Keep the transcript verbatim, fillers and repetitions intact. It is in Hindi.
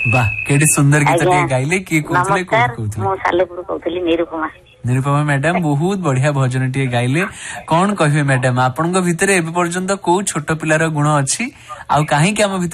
वाह केडी सुंदर गीत टे गाइले कि कहतले कोन नमस्कार कहतले मो सालपुर कहतली निरुपमा निरुपमा मैडम बहुत बढ़िया भजन टे गाइले कौन कहबे मैडम आपन भितर एबे पर्यंत को छोट पिलार गुण अछि आ काहे कि हम